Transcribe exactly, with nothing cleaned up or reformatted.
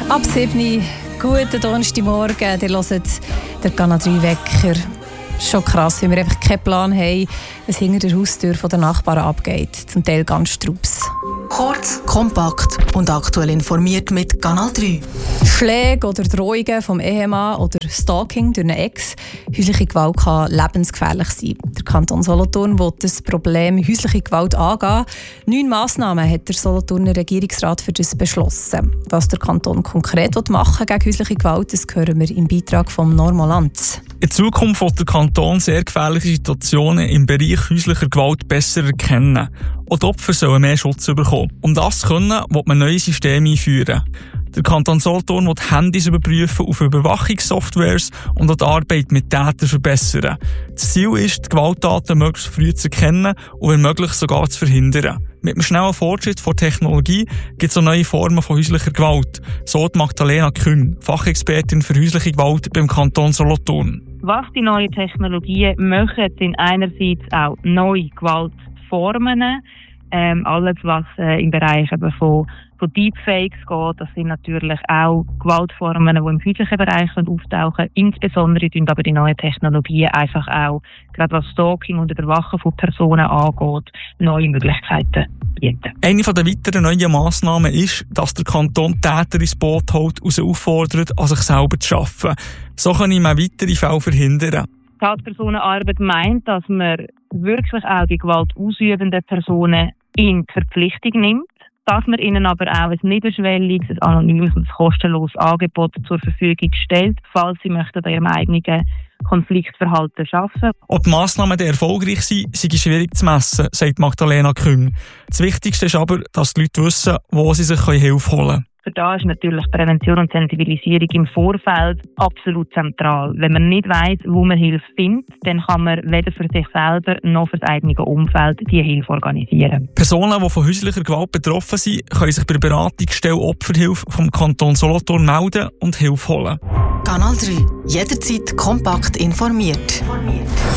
Ab sieben Uhr, guten Donnerstagmorgen, ihr hört den Kanal drei Wecker. Schon krass, weil wir einfach keinen Plan haben, was hinter der Haustür der Nachbarn abgeht. Zum Teil ganz strubs. Kurz, kompakt und aktuell informiert mit Kanal drei. Schläge oder Drohungen vom Ehemann oder Stalking durch einen Ex. Häusliche Gewalt kann lebensgefährlich sein. Der Kanton Solothurn will das Problem häusliche Gewalt angehen. Neun Massnahmen hat der Solothurner Regierungsrat für das beschlossen. Was der Kanton konkret machen will gegen häusliche Gewalt, das hören wir im Beitrag von Norma Lanz. In Zukunft will der Kanton sehr gefährliche Situationen im Bereich häuslicher Gewalt besser erkennen. Auch die Opfer sollen mehr Schutz bekommen. Um das zu können, will man neue Systeme einführen. Der Kanton Solothurn will Handys überprüfen auf Überwachungssoftwares und auch die Arbeit mit Tätern verbessern. Das Ziel ist, die Gewalttaten möglichst früh zu erkennen und wenn möglich sogar zu verhindern. Mit dem schnellen Fortschritt der Technologie gibt es auch neue Formen von häuslicher Gewalt. So hat Magdalena Küng, Fachexpertin für häusliche Gewalt beim Kanton Solothurn. Was die neuen Technologien machen, sind einerseits auch neue Gewaltformen. Ähm, alles, was äh, im Bereich eben von, von Deepfakes geht, das sind natürlich auch Gewaltformen, die im häuslichen Bereich auftauchen. Insbesondere tun aber die neuen Technologien einfach auch, gerade was Stalking und Überwachen von Personen angeht, neue Möglichkeiten bieten. Eine der weiteren neuen Massnahmen ist, dass der Kanton Täter ins Boot holt und sie auffordert, an sich selber zu arbeiten. So können wir weitere Fälle verhindern. Die Tatpersonenarbeit meint, dass man wirklich auch die Gewalt ausübenden Personen in die Verpflichtung nimmt, dass man ihnen aber auch ein niederschwelliges, ein anonymes und kostenloses Angebot zur Verfügung stellt, falls sie möchten an ihrem eigenen Konfliktverhalten arbeiten. Ob die Massnahmen erfolgreich sind, sei schwierig zu messen, sagt Magdalena Küng. Das Wichtigste ist aber, dass die Leute wissen, wo sie sich Hilfe holen können. Für da ist natürlich Prävention und Sensibilisierung im Vorfeld absolut zentral. Wenn man nicht weiss, wo man Hilfe findet, dann kann man weder für sich selber noch für das eigene Umfeld diese Hilfe organisieren. Personen, die von häuslicher Gewalt betroffen sind, können sich bei der Beratungsstelle Opferhilfe vom Kanton Solothurn melden und Hilfe holen. Kanal drei. Jederzeit kompakt informiert.